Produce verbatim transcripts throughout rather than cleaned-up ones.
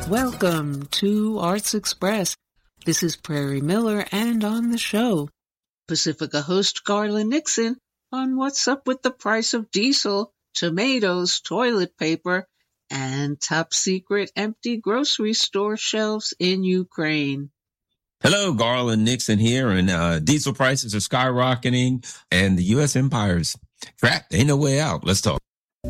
Welcome to Arts Express. This is Prairie Miller, and on the show, Pacifica host Garland Nixon on what's up with the price of diesel, tomatoes, toilet paper, and top secret empty grocery store shelves in Ukraine. Hello, Garland Nixon here, and uh, diesel prices are skyrocketing, and the U S empire's trapped. Ain't no way out. Let's talk.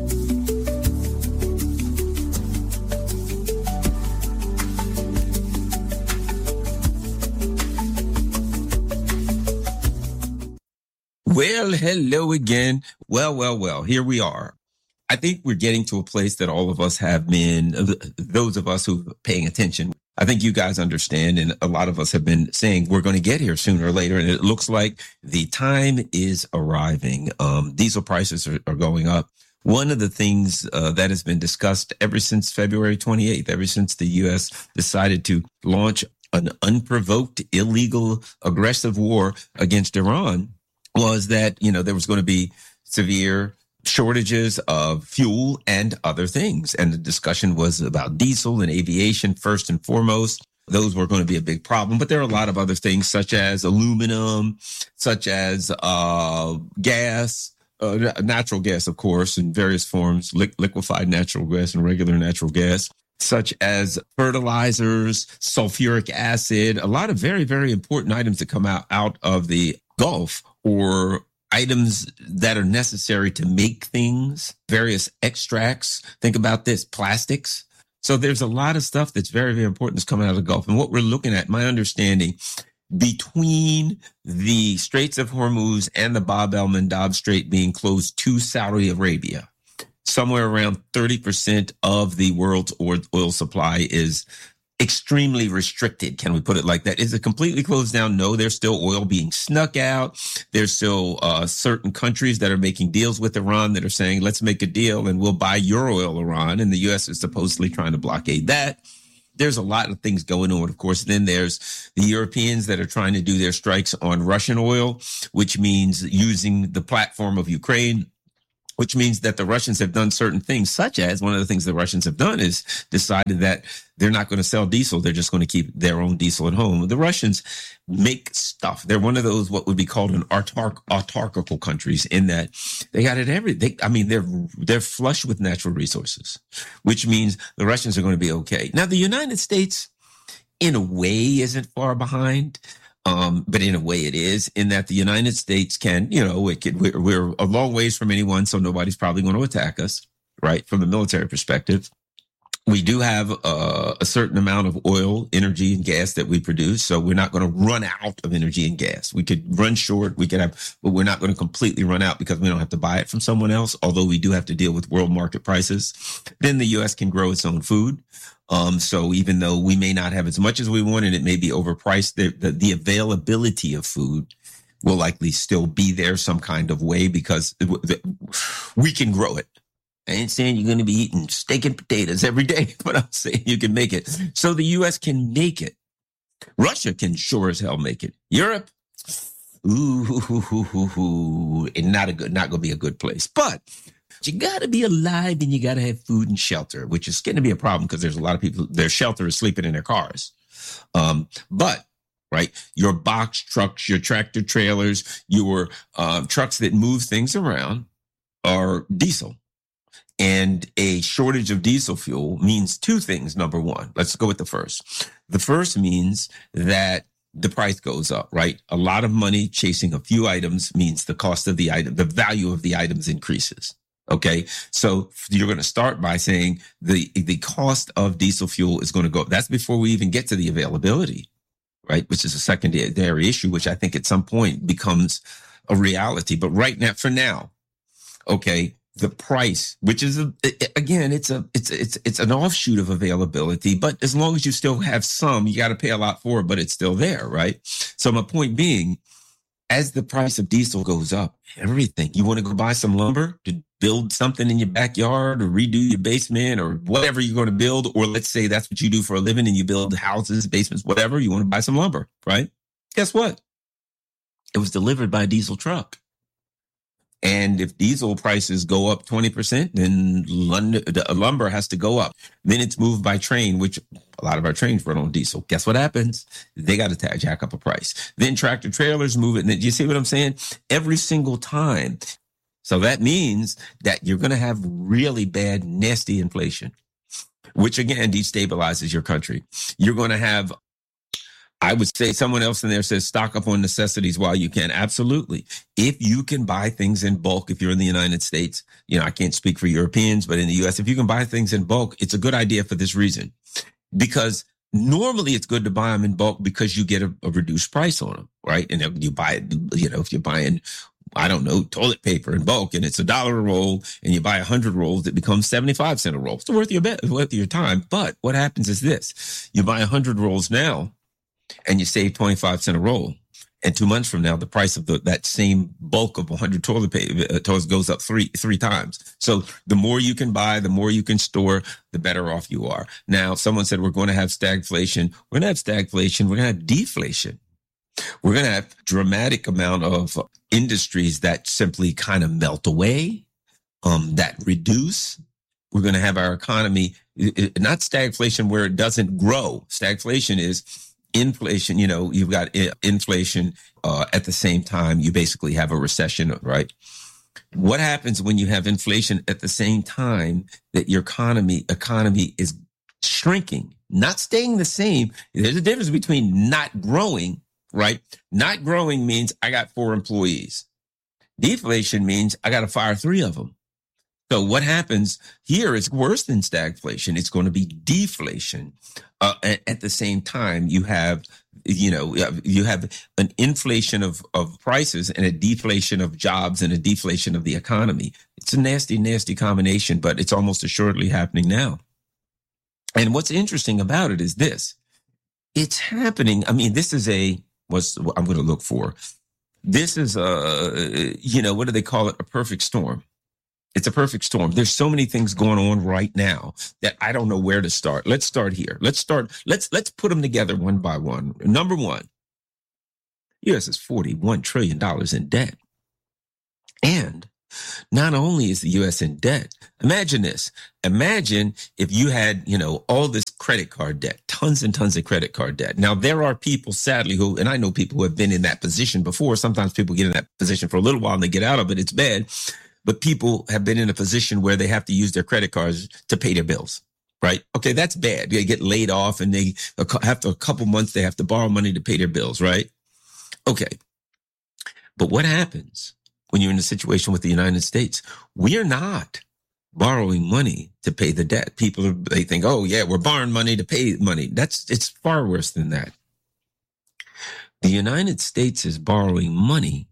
Well, hello again. Well, well, well, here we are. I think we're getting to a place that all of us have been, those of us who are paying attention. I think you guys understand, and a lot of us have been saying we're going to get here sooner or later, and it looks like the time is arriving. Um, diesel prices are, are going up. One of the things uh, that has been discussed ever since February twenty-eighth, ever since the U S decided to launch an unprovoked, illegal, aggressive war against Iran, was that, you know, there was going to be severe shortages of fuel and other things. And the discussion was about diesel and aviation first and foremost. Those were going to be a big problem. But there are a lot of other things such as aluminum, such as uh gas, uh, natural gas, of course, in various forms, li- liquefied natural gas and regular natural gas, such as fertilizers, sulfuric acid, a lot of very, very important items that come out, out of the Gulf, or items that are necessary to make things, various extracts. Think about this, plastics. So there's a lot of stuff that's very, very important that's coming out of the Gulf. And what we're looking at, my understanding, between the Straits of Hormuz and the Bab el-Mandab Strait being closed to Saudi Arabia, somewhere around thirty percent of the world's oil supply is extremely restricted. Can we put it like that? Is it completely closed down? No, there's still oil being snuck out. There's still uh, certain countries that are making deals with Iran that are saying, let's make a deal and we'll buy your oil, Iran. And the U S is supposedly trying to blockade that. There's a lot of things going on. Of course, then there's the Europeans that are trying to do their strikes on Russian oil, which means using the platform of Ukraine, which means that the Russians have done certain things, such as one of the things the Russians have done is decided that they're not going to sell diesel. They're just going to keep their own diesel at home. The Russians make stuff. They're one of those what would be called an autark, autarkical countries in that they got it every. They, I mean, they're they're flush with natural resources, which means the Russians are going to be okay. Now, the United States, in a way, isn't far behind. Um, but in a way it is, in that the United States can, you know, it can, we're, we're a long ways from anyone, so nobody's probably going to attack us, right? From the military perspective. We do have uh, a certain amount of oil, energy, and gas that we produce, so we're not going to run out of energy and gas. We could run short, we could have, but we're not going to completely run out because we don't have to buy it from someone else, although we do have to deal with world market prices. Then the U S can grow its own food. Um, so even though we may not have as much as we want and it may be overpriced, the, the, the availability of food will likely still be there some kind of way because we can grow it. I ain't saying you're going to be eating steak and potatoes every day, but I'm saying you can make it. So the U S can make it. Russia can sure as hell make it. Europe, ooh, ooh, ooh, ooh, ooh, not a good, not going to be a good place. But you got to be alive and you got to have food and shelter, which is going to be a problem because there's a lot of people, their shelter is sleeping in their cars. Um, but, right, your box trucks, your tractor trailers, your uh, trucks that move things around are diesel. And a shortage of diesel fuel means two things. Number one, let's go with the first. The first means that the price goes up, right? A lot of money chasing a few items means the cost of the item, the value of the items increases. Okay, so you're going to start by saying the the cost of diesel fuel is going to go up. That's before we even get to the availability, right? Which is a secondary issue, which I think at some point becomes a reality. But right now, for now, okay, the price, which is a, again, it's a it's it's it's an offshoot of availability. But as long as you still have some, you got to pay a lot for it, but it's still there, right? So my point being, as the price of diesel goes up, everything, you want to go buy some lumber to build something in your backyard or redo your basement or whatever you're going to build, or let's say that's what you do for a living and you build houses, basements, whatever, you want to buy some lumber, right? Guess what? It was delivered by a diesel truck. And if diesel prices go up twenty percent, then lumber has to go up. Then it's moved by train, which A lot of our trains run on diesel. Guess what happens? They got to jack up a price. Then tractor trailers move it. And you see what I'm saying? Every single time. So that means that you're going to have really bad, nasty inflation, which again destabilizes your country. You're going to have, I would say, someone else in there says stock up on necessities while you can. Absolutely. If you can buy things in bulk, if you're in the United States, you know, I can't speak for Europeans, but in the U S, if you can buy things in bulk, it's a good idea for this reason. Because normally it's good to buy them in bulk because you get a, a reduced price on them, right? And you buy it, you know, if you're buying, I don't know, toilet paper in bulk and it's a dollar a roll and you buy a hundred rolls, it becomes seventy-five cents a roll. It's worth your bet, worth your time. But what happens is this, you buy a hundred rolls now and you save twenty-five cents a roll. And two months from now, the price of the, that same bulk of one hundred toilet paper uh, toilets goes up three, three times. So the more you can buy, the more you can store, the better off you are. Now, someone said we're going to have stagflation. We're going to have stagflation. We're going to have deflation. We're going to have dramatic amount of industries that simply kind of melt away, um, that reduce. We're going to have our economy, not stagflation where it doesn't grow. Stagflation is inflation. You know, you've got inflation uh, at the same time. You basically have a recession, right? What happens when you have inflation at the same time that your economy economy is shrinking, not staying the same? There's a difference between not growing. Right? Not growing means I got four employees. Deflation means I got to fire three of them. So what happens here is worse than stagflation. It's going to be deflation. Uh, at, at the same time, you have, you know, you have an inflation of, of prices and a deflation of jobs and a deflation of the economy. It's a nasty, nasty combination, but it's almost assuredly happening now. And what's interesting about it is this. It's happening. I mean, this is a, what's I'm going to look for. This is a, you know, what do they call it? A perfect storm. It's a perfect storm. There's so many things going on right now that I don't know where to start. Let's start here. Let's start. Let's, let's put them together one by one. Number one, U S is forty-one trillion dollars in debt. And not only is the U S in debt, imagine this. Imagine if you had, you know, all this credit card debt, tons and tons of credit card debt. Now, there are people, sadly, who, and I know people who have been in that position before. Sometimes people get in that position for a little while and they get out of it. It's bad. But people have been in a position where they have to use their credit cards to pay their bills, right? Okay, that's bad. They get laid off and they, after a couple months, they have to borrow money to pay their bills, right? Okay. But what happens when you're in a situation with the United States? We're not borrowing money to pay the debt. People are, they think, oh yeah, we're borrowing money to pay money. That's, it's far worse than that. The United States is borrowing money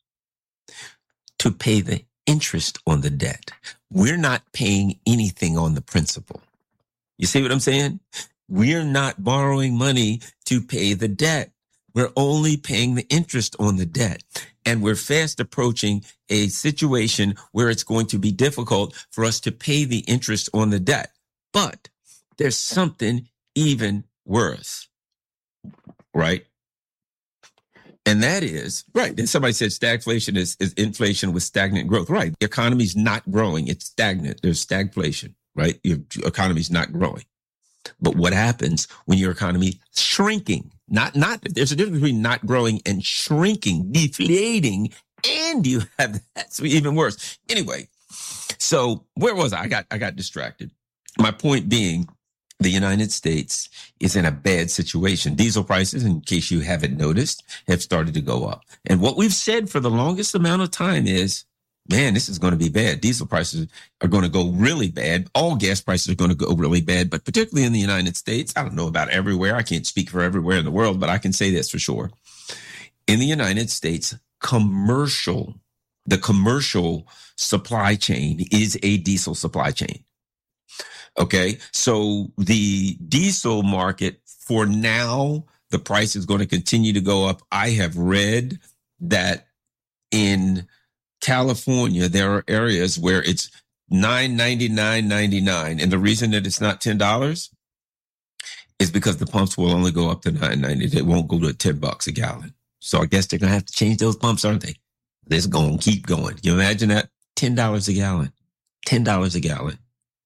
to pay the interest on the debt. We're not paying anything on the principal. You see what I'm saying? We're not borrowing money to pay the debt. We're only paying the interest on the debt. And we're fast approaching a situation where it's going to be difficult for us to pay the interest on the debt. But there's something even worse, right? And that is, right, and somebody said stagflation is, is inflation with stagnant growth. Right, the economy's not growing. It's stagnant. There's stagflation, right? Your economy's not growing. But what happens when your economy is shrinking? Not, not, there's a difference between not growing and shrinking, deflating, and you have, that's even worse. Anyway, so where was I? I got, I got distracted. My point being, the United States is in a bad situation. Diesel prices, in case you haven't noticed, have started to go up. And what we've said for the longest amount of time is, man, this is going to be bad. Diesel prices are going to go really bad. All gas prices are going to go really bad, but particularly in the United States, I don't know about everywhere. I can't speak for everywhere in the world, but I can say this for sure. In the United States, commercial, the commercial supply chain is a diesel supply chain. Okay, so the diesel market for now, the price is going to continue to go up. I have read that in California, there are areas where it's nine ninety-nine ninety-nine. And the reason that it's not ten dollars is because the pumps will only go up to nine ninety. They won't go to ten bucks a gallon. So I guess they're going to have to change those pumps, aren't they? It's going to keep going. Can you imagine that? ten dollars a gallon. ten dollars a gallon.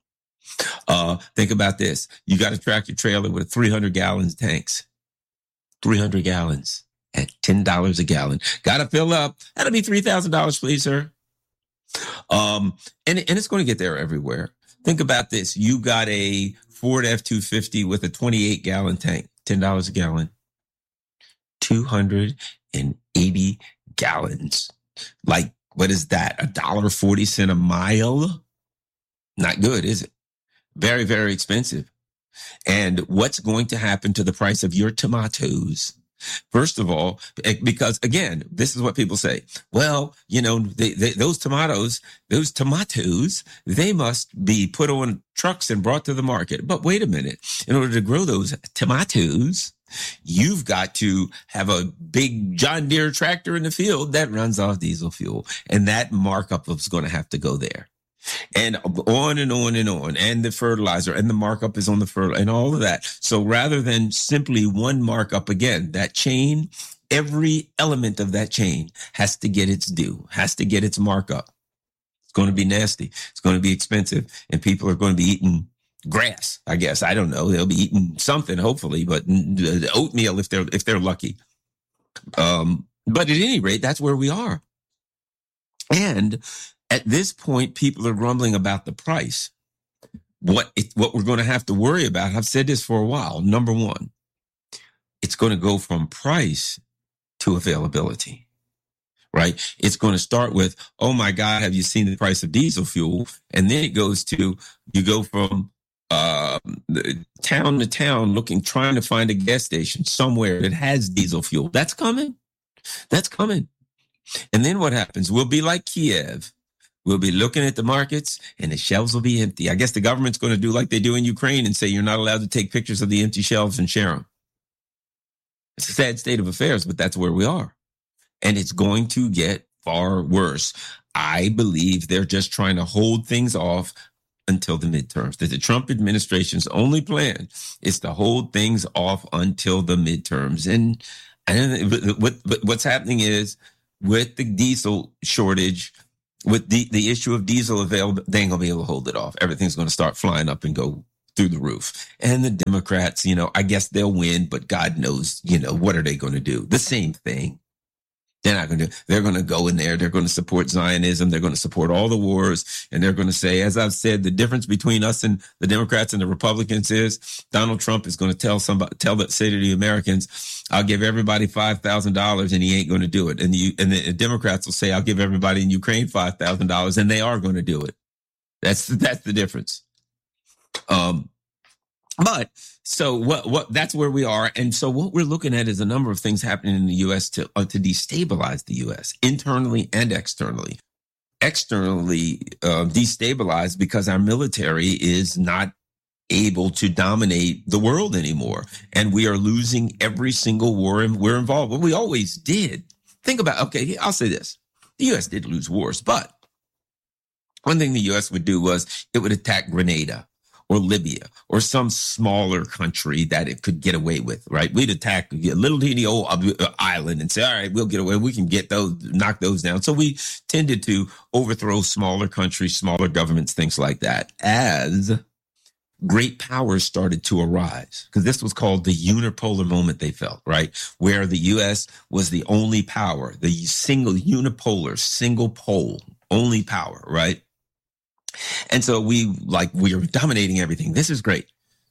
Uh, think about this. You got a tractor trailer with three hundred gallons tanks, three hundred gallons at ten dollars a gallon. Got to fill up. That'll be three thousand dollars, please, sir. Um, and, and it's going to get there everywhere. Think about this. You got a Ford F two fifty with a twenty-eight gallon tank, ten dollars a gallon, two hundred eighty gallons. Like, what is that? A dollar forty cent a mile? Not good, is it? Very, very expensive. And what's going to happen to the price of your tomatoes? First of all, because again, this is what people say. Well, you know, they, they, those tomatoes, those tomatoes, they must be put on trucks and brought to the market. But wait a minute. In order to grow those tomatoes, you've got to have a big John Deere tractor in the field that runs off diesel fuel. And that markup is going to have to go there. And on and on and on, and the fertilizer and the markup is on the fertilizer and all of that. So rather than simply one markup, again, that chain, every element of that chain has to get its due, has to get its markup. It's going to be nasty. It's going to be expensive, and people are going to be eating grass. I guess I don't know. They'll be eating something, hopefully, but oatmeal if they're if they're lucky. Um, but at any rate, that's where we are, and at this point, people are grumbling about the price. What it, what we're going to have to worry about, I've said this for a while. Number one, it's going to go from price to availability, right? It's going to start with, oh my God, have you seen the price of diesel fuel? And then it goes to, you go from uh, town to town looking, trying to find a gas station somewhere that has diesel fuel. That's coming. That's coming. And then what happens? We'll be like Kiev. We'll be looking at the markets and the shelves will be empty. I guess the government's going to do like they do in Ukraine and say you're not allowed to take pictures of the empty shelves and share them. It's a sad state of affairs, but that's where we are. And it's going to get far worse. I believe they're just trying to hold things off until the midterms. That the Trump administration's only plan is to hold things off until the midterms. And, and what, what's happening is with the diesel shortage, with the, the issue of diesel available, they ain't going to be able to hold it off. Everything's going to start flying up and go through the roof. And the Democrats, you know, I guess they'll win, but God knows, you know, what are they going to do? The same thing. They're not going to, they're going to go in there. They're going to support Zionism. They're going to support all the wars. And they're going to say, as I've said, the difference between us and the Democrats and the Republicans is Donald Trump is going to tell somebody, tell the, say to the Americans, I'll give everybody five thousand dollars and he ain't going to do it. And the, and the Democrats will say, I'll give everybody in Ukraine five thousand dollars and they are going to do it. That's, that's the difference. Um, But so what, what, that's where we are. And so what we're looking at is a number of things happening in the U S to, uh, to destabilize the U S internally and externally. Externally, uh, destabilized because our military is not able to dominate the world anymore. And we are losing every single war we're involved with. We always did. Think about, okay, I'll say this. The U S did lose wars, but one thing the U S would do was it would attack Grenada or Libya, or some smaller country that it could get away with, right? We'd attack a little teeny old island and say, all right, we'll get away. We can get those, knock those down. So we tended to overthrow smaller countries, smaller governments, things like that, as great powers started to arise. Because this was called the unipolar moment they felt, right? Where the U S was the only power, the single unipolar, single pole, only power, right? And so we like, we are dominating everything. This is great.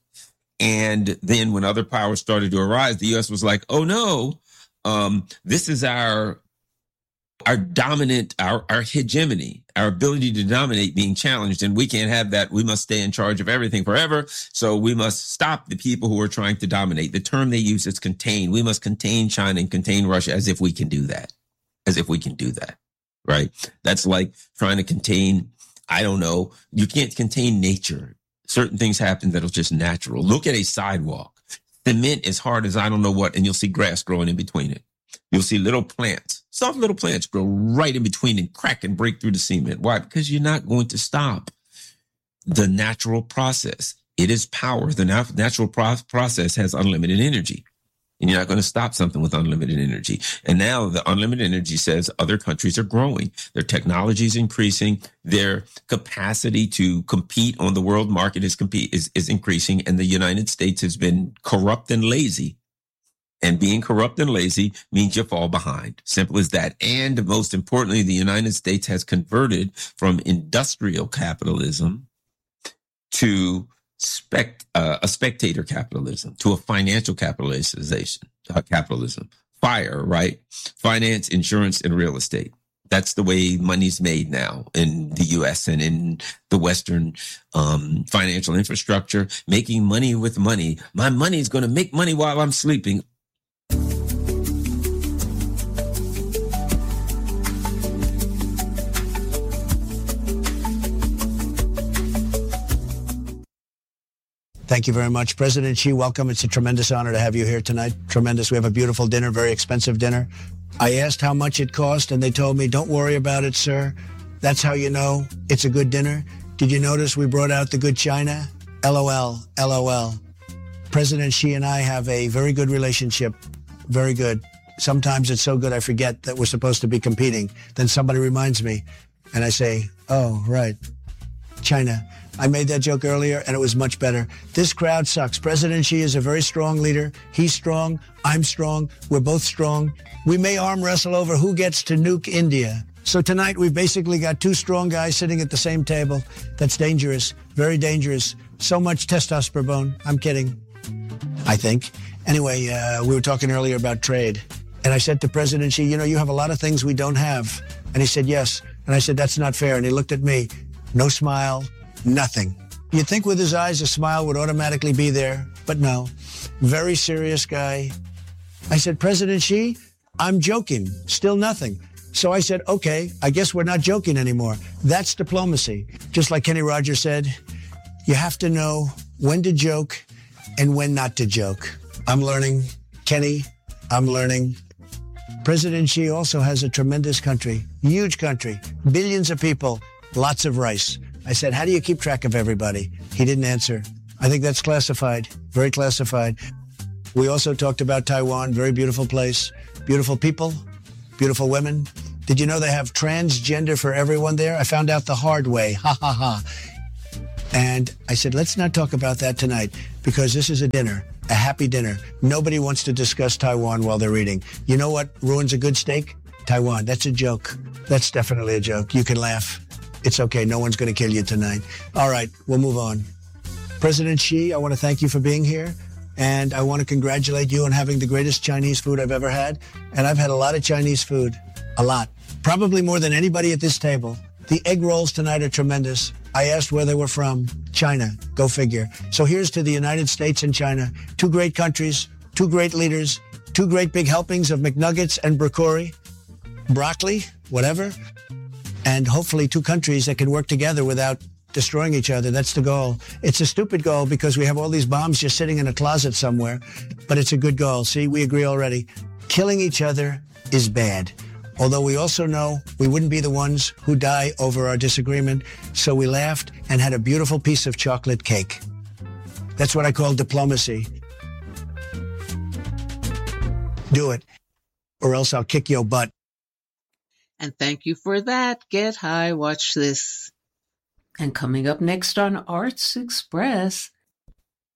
And then when other powers started to arise, the U S was like, oh no, um, this is our, our dominant, our, our hegemony, our ability to dominate being challenged. And we can't have that. We must stay in charge of everything forever. So we must stop the people who are trying to dominate. The term they use is contain. We must contain China and contain Russia, as if we can do that, as if we can do that. Right. That's like trying to contain, I don't know. You can't contain nature. Certain things happen that'll just natural. Look at a sidewalk. Cement as hard as I don't know what, and you'll see grass growing in between it. You'll see little plants, soft little plants grow right in between and crack and break through the cement. Why? Because you're not going to stop the natural process. It is power. The nat- natural pro- process has unlimited energy. And you're not going to stop something with unlimited energy. And now the unlimited energy says other countries are growing. Their technology is increasing. Their capacity to compete on the world market is compete is, is increasing. And the United States has been corrupt and lazy. And being corrupt and lazy means you fall behind. Simple as that. And most importantly, the United States has converted from industrial capitalism to spect, uh, a spectator capitalism, to a financial capitalization, uh, capitalism. FIRE, right? Finance, insurance, and real estate. That's the way money's made now in the U S and in the Western um, financial infrastructure. Making money with money. My money is going to make money while I'm sleeping. Thank you very much. President Xi, welcome. It's a tremendous honor to have you here tonight. Tremendous. We have a beautiful dinner, very expensive dinner. I asked how much it cost, and they told me, don't worry about it, sir. That's how you know it's a good dinner. Did you notice we brought out the good china? LOL, LOL. President Xi and I have a very good relationship. Very good. Sometimes it's so good I forget that we're supposed to be competing. Then somebody reminds me, and I say, oh, right, China. I made that joke earlier, and it was much better. This crowd sucks. President Xi is a very strong leader. He's strong. I'm strong. We're both strong. We may arm wrestle over who gets to nuke India. So tonight, we've basically got two strong guys sitting at the same table. That's dangerous. Very dangerous. So much testosterone. I'm kidding. I think. Anyway, uh, we were talking earlier about trade. And I said to President Xi, you know, you have a lot of things we don't have. And he said, yes. And I said, that's not fair. And he looked at me. No smile. Nothing. You'd think with his eyes a smile would automatically be there, but no. Very serious guy. I said, President Xi, I'm joking. Still nothing. So I said, okay, I guess we're not joking anymore. That's diplomacy. Just like Kenny Rogers said, you have to know when to joke and when not to joke. I'm learning. Kenny, I'm learning. President Xi also has a tremendous country, huge country, billions of people, lots of rice. I said, how do you keep track of everybody? He didn't answer. I think that's classified, very classified. We also talked about Taiwan, very beautiful place, beautiful people, beautiful women. Did you know they have transgender for everyone there? I found out the hard way, ha ha ha. And I said, let's not talk about that tonight because this is a dinner, a happy dinner. Nobody wants to discuss Taiwan while they're eating. You know what ruins a good steak? Taiwan. That's a joke. That's definitely a joke. You can laugh. It's okay. No one's going to kill you tonight. All right. We'll move on. President Xi, I want to thank you for being here. And I want to congratulate you on having the greatest Chinese food I've ever had. And I've had a lot of Chinese food. A lot. Probably more than anybody at this table. The egg rolls tonight are tremendous. I asked where they were from. China. Go figure. So here's to the United States and China. Two great countries. Two great leaders. Two great big helpings of McNuggets and broccoli. Broccoli. Whatever. And hopefully two countries that can work together without destroying each other. That's the goal. It's a stupid goal because we have all these bombs just sitting in a closet somewhere, but it's a good goal. See, we agree already. Killing each other is bad. Although we also know we wouldn't be the ones who die over our disagreement. So we laughed and had a beautiful piece of chocolate cake. That's what I call diplomacy. Do it, or else I'll kick your butt. And thank you for that. Get high, watch this. And coming up next on Arts Express,